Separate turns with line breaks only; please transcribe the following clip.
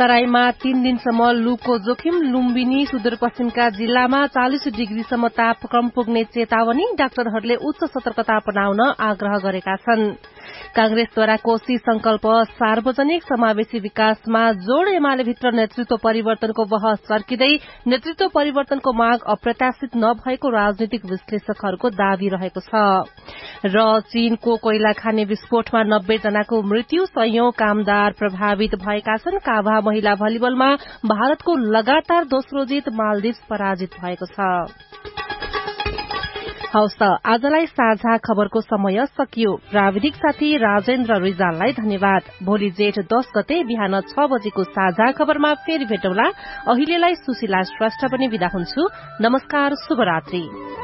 तराईमा 3 दिनसम्म लूको जोखिम। लुम्बिनी सुदूरपश्चिमका जिल्लामा 40 डिग्रीसम्म तापक्रम पुग्ने चेतावनी। डाक्टरहरूले उच्च सतर्कता अपनाउन आग्रह गरेका छन्। कांग्रेसद्वारा कोशी संकल्प सार्वजनिक समावेशी विकासमा जोड़। एमालेभित्र नेतृत्व परिवर्तनको बहस सर्किँदै नेतृत्व परिवर्तनको माग अप्रत्याशित नभएको राजनीतिक विश्लेषकहरूको दावी रहेको छ। र चीनको कोइला खाने विस्फोटमा 90 जनाको मृत्यु। 100 कामदार प्रभावित भएका छन्। काभा महिला भलिबलमा भारतको लगातार दोस्रो जित। मालदिप्स पराजित भएको छ। हवस् त आजलाई साझा खबरको समय सकियो। प्राविधिक साथी राजेन्द्र रिजाललाई धन्यवाद। भोलि जेठ 10 गते बिहान 6 बजेको साझा खबरमा फेरि भेटौँला। अहिलेलाई सुशीला श्रेष्ठ पनि बिदा हुन्छु। नमस्कार, शुभरात्रि।